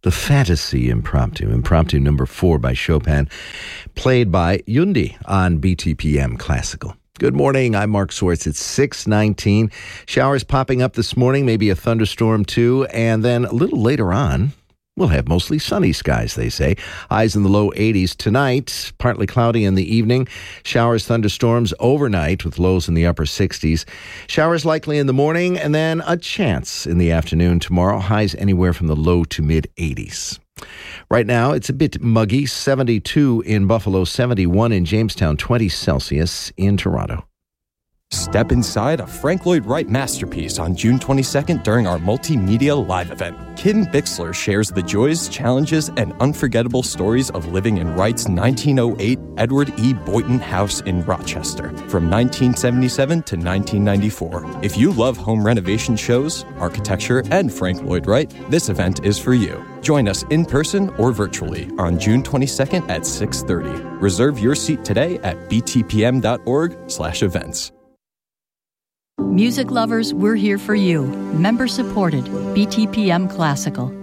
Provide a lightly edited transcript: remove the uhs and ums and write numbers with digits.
The Fantasy Impromptu number 4 by Chopin, played by Yundi on BTPM Classical. Good morning, I'm Mark Swartz. It's 6:19. Showers popping up this morning, maybe a thunderstorm too, and then a little later on, we'll have mostly sunny skies, they say. Highs in the low 80s tonight, partly cloudy in the evening. Showers, thunderstorms overnight with lows in the upper 60s. Showers likely in the morning and then a chance in the afternoon tomorrow. Highs anywhere from the low to mid 80s. Right now, it's a bit muggy. 72 in Buffalo, 71 in Jamestown, 20 Celsius in Toronto. Step inside a Frank Lloyd Wright masterpiece on June 22nd during our multimedia live event. Kim Bixler shares the joys, challenges, and unforgettable stories of living in Wright's 1908 Edward E. Boynton House in Rochester from 1977 to 1994. If you love home renovation shows, architecture, and Frank Lloyd Wright, this event is for you. Join us in person or virtually on June 22nd at 6:30. Reserve your seat today at btpm.org/events. Music lovers, we're here for you. Member supported, BTPM Classical.